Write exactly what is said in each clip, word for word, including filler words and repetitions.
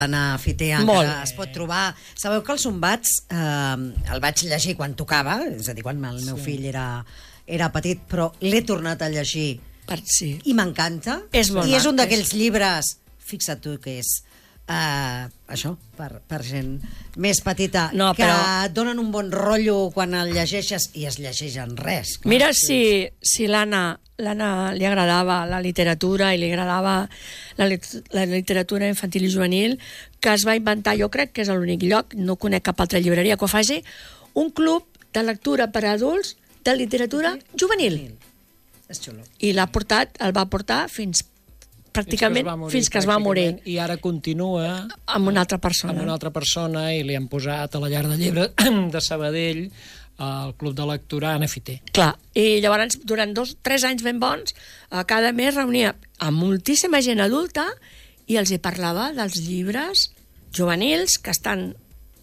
Anna Fité encara es pot trobar. Sabeu que els sombats eh, el vaig llegir quan tocava, és a dir, quan el meu fill era, era petit, però l'he tornat a llegir Per, sí. i m'encanta. És molt I és maco, un d'aquells llibres, fixa't tu que és Uh, això, per, per gent més petita, no, que però... donen un bon rotllo quan el llegeixes i es llegeix en res. Clar. Mira si, si l'Anna l'Anna li agradava la literatura i li agradava la, la literatura infantil i juvenil, que es va inventar, jo crec que és l'únic lloc, no conec cap altra llibreria que ho faci, un club de lectura per a adults de literatura juvenil. És xulo. I l'ha portat, el va portar fins pràcticament fins que es va morir. I ara continua amb una altra persona. Amb una altra persona i li han posat a la llar de llibres de Sabadell al Club de Lectura Anna Fité. Clar, i llavors durant dos, tres anys ben bons, cada mes reunia amb moltíssima gent adulta i els hi parlava dels llibres juvenils que estan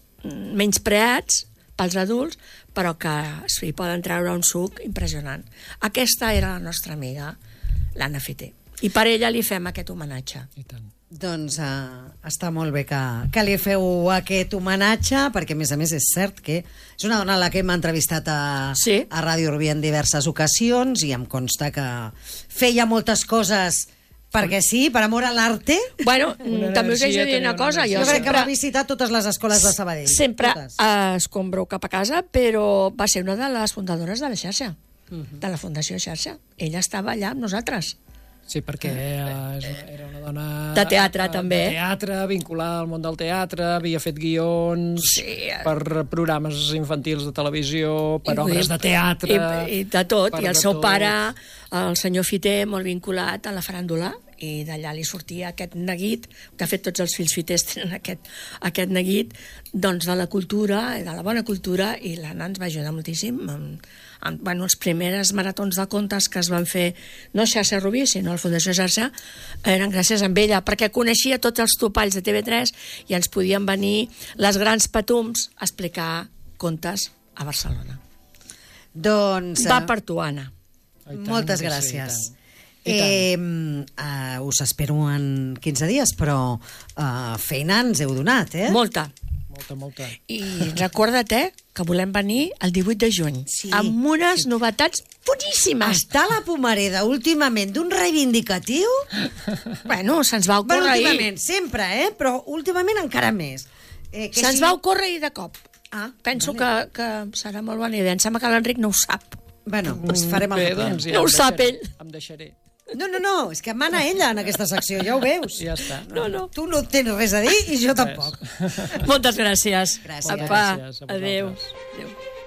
menyspreats pels adults, però que s'hi poden treure un suc impressionant. Aquesta era la nostra amiga, l'Anna Fité. I per ella li fem aquest homenatge. I tant. Doncs uh, està molt bé que, que li feu aquest homenatge, perquè a més a més és cert que és una dona a la que hem entrevistat a, sí. a Ràdio Urbí en diverses ocasions i em consta que feia moltes coses perquè sí, per amor a l'arte. Bueno, també us haig de dir una cosa. Jo, jo crec sempre, que va visitar totes les escoles de Sabadell. Sempre totes. escombro cap a casa, però va ser una de les fundadores de la xarxa, uh-huh. de la Fundació Xarxa. Ella estava allà amb nosaltres. Sí, perquè era una dona... De teatre, també. De teatre, vinculada al món del teatre, havia fet guions sí. per programes infantils de televisió, per I, obres de teatre... I, i de tot, i el seu tot. pare, el senyor Fité, molt vinculat a la faràndula, i d'allà li sortia aquest neguit, de fet tots els fills Fités tenen aquest, aquest neguit, doncs de la cultura, de la bona cultura, i l'Anna ens va ajudar moltíssim amb, amb bueno, els primers maratons de contes que es van fer, no a Xarxa Rubí, sinó a la Fundació Xarxa, eren gràcies a ella, perquè coneixia tots els topalls de T V tres i ens podien venir les grans patums a explicar contes a Barcelona. Doncs... Va per tu, Anna. Moltes gràcies. Eh, uh, us espero en quinze dies, però uh, feina ens heu donat, eh? Molta. Molta, molta. I recorda't, eh, que volem venir el divuit de juny, sí, amb unes sí. novetats boníssimes. Està la Pomareda últimament d'un reivindicatiu? Bueno, se'ns va ocórrer bueno, ahir. últimament, sempre, eh? Però últimament encara més. Eh, se'ns si... va ocórrer ahir de cop. Ah, Penso vale. que, que serà molt bona idea. Em sembla que l'Enric no ho sap. Bueno, doncs farem el Bé, que doncs, ja no ho deixaré, sap ell. Em deixaré. No, no, no, és que mana ella en aquesta secció, ja ho veus. Ja està. No, no. Tu no tens res a dir i jo tampoc. Moltes gràcies. Gràcies. Apa, Gràcies a adéu. vosaltres. Adéu.